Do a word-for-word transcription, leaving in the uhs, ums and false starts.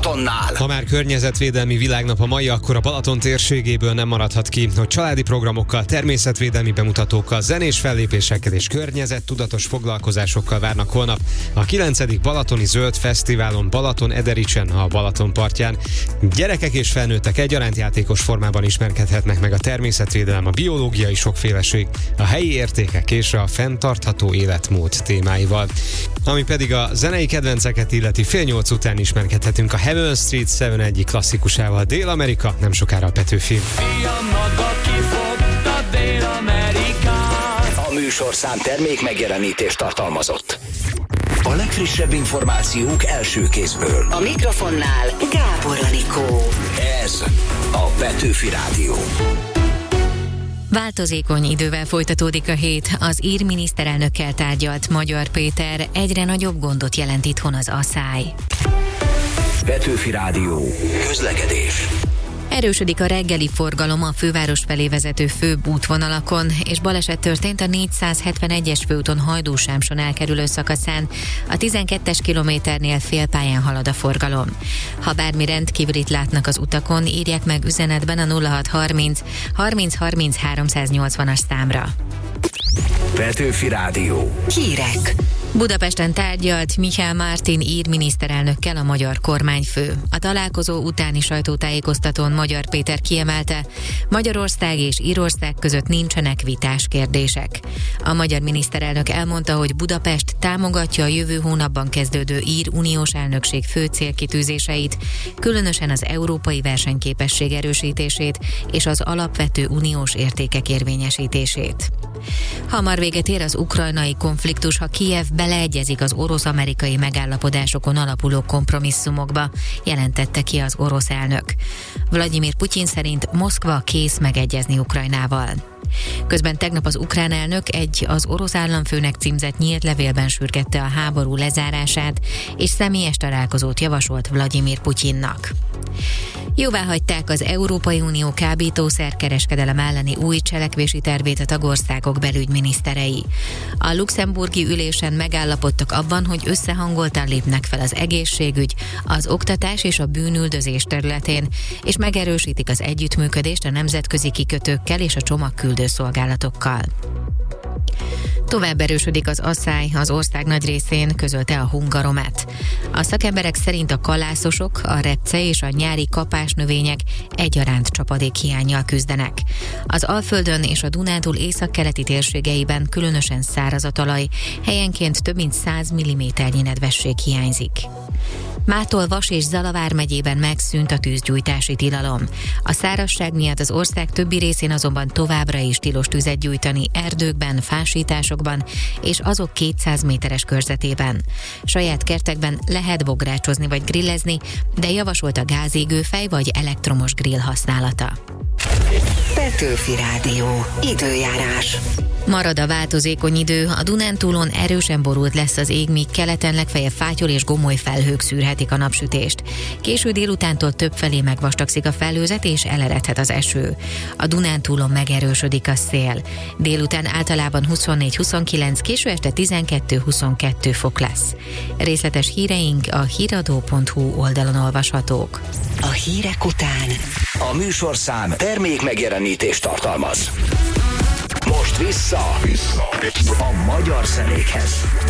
Balatonnál. Ha már környezetvédelmi világnap a mai, akkor a Balaton térségéből nem maradhat ki, hogy családi programokkal, természetvédelmi bemutatókkal, zenés fellépésekkel és környezettudatos foglalkozásokkal várnak holnap a kilencedik Balatoni Zöld Fesztiválon Balaton-Edericsen, a Balaton partján. Gyerekek és felnőttek egyaránt játékos formában ismerkedhetnek meg a természetvédelem, a biológiai sokféleség, a helyi értékek és a fenntartható életmód témáival. Ami pedig a zenei kedvenceket illeti, fél nyolc után ismerkedhetünk a Heaven Street Seven egyik klasszikusával, Dél-Amerika, nem sokára a Petőfi. A műsorszám termék megjelenítést tartalmazott. A legfrissebb információk első kézből. A mikrofonnál Gábor Anikó. Ez a Petőfi Rádió. Változékony idővel folytatódik a hét. Az ír miniszterelnökkel tárgyalt Magyar Péter egyre nagyobb gondot jelent itthon az aszály. Petőfi Rádió. Közlekedés. Erősödik a reggeli forgalom a főváros felé vezető főbb útvonalakon, és baleset történt a négyszázhetvenegyes főúton Hajdú-Sámson elkerülő szakaszán. A tizenkettes kilométernél félpályán halad a forgalom. Ha bármi rendkívülit látnak az utakon, írják meg üzenetben a nulla hat harminc harminc harminc háromszáznyolcvanas számra. Petőfi Rádió. Hírek. Budapesten tárgyalt Mihály Mártin ír miniszterelnökkel a magyar kormányfő. A találkozó utáni sajtótájékoztatón Magyar Péter kiemelte, Magyarország és Írország között nincsenek vitás kérdések. A magyar miniszterelnök elmondta, hogy Budapest támogatja a jövő hónapban kezdődő ír uniós elnökség fő célkitűzéseit, különösen az európai versenyképesség erősítését és az alapvető uniós értékek érvényesítését. Hamar véget ér az ukrajnai konfliktus, ha Kijev beleegyezik az orosz-amerikai megállapodásokon alapuló kompromisszumokba, jelentette ki az orosz elnök. Vladimir Putyin szerint Moszkva kész megegyezni Ukrajnával. Közben tegnap az ukrán elnök egy az orosz államfőnek címzett nyílt levélben sürgette a háború lezárását, és személyes találkozót javasolt Vladimir Putyinnak. Jóváhagyták az Európai Unió kábítószerkereskedelem elleni új cselekvési tervét a tagországok belügyminiszterei. A luxemburgi ülésen megállapodtak abban, hogy összehangoltan lépnek fel az egészségügy, az oktatás és a bűnüldözés területén, és megerősítik az együttműködést a nemzetközi kikötőkkel és a csomagküldő szolgálatokkal. Tovább erősödik az asszály az ország nagy részén, közölte a Hungaromet. A szakemberek szerint a kalászosok, a repce és a nyári kapásnövények egyaránt csapadékhiánnyal küzdenek. Az Alföldön és a Dunántúl északkeleti térségeiben különösen száraz a talaj, helyenként több mint száz milliméternyi nedvesség hiányzik. Mától Vas és Zala vármegyében megszűnt a tűzgyújtási tilalom. A szárazság miatt az ország többi részén azonban továbbra is tilos tüzet gyújtani erdőkben, fásításokban és azok kétszáz méteres körzetében. Saját kertekben lehet bográcsozni vagy grillezni, de javasolt a gázégőfej vagy elektromos grill használata. Petőfi Rádió. Időjárás. Marad a változékony idő, a Dunántúlon erősen borult lesz az ég, míg keleten legfeljebb fátyol és gomoly felhők szűrhetik a napsütést. Késő délutántól többfelé megvastagszik a felhőzet és eleredhet az eső. A Dunántúlon megerősödik a szél. Délután általában huszonnégy huszonkilenc, késő este tizenkettő huszonkettő fok lesz. Részletes híreink a híradó pont hu oldalon olvashatók. A hírek után A műsorszám termék megjelenítést tartalmaz. Most vissza, vissza a magyar zenékhez.